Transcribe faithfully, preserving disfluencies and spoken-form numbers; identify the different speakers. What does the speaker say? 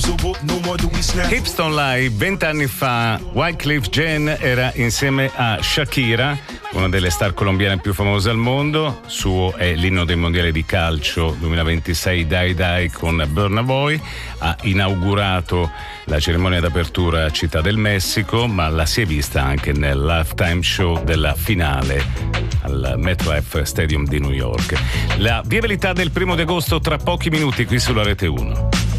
Speaker 1: Hips Don't Lie, vent'anni fa Wyclef Jean era insieme a Shakira, una delle star colombiane più famose al mondo. Suo è l'inno dei mondiali di calcio duemilaventisei, Die Die con Burna Boy. Ha inaugurato la cerimonia d'apertura a Città del Messico, ma la si è vista anche nel halftime show della finale al MetLife Stadium di New York. La viabilità del primo di agosto tra pochi minuti qui sulla Rete uno.